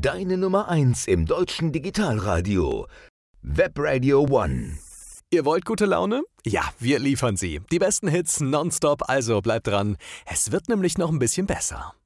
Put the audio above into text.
deine Nummer 1 im deutschen Digitalradio. Webradio One. Ihr wollt gute Laune? Ja, wir liefern sie. Die besten Hits nonstop, also bleibt dran. Es wird nämlich noch ein bisschen besser.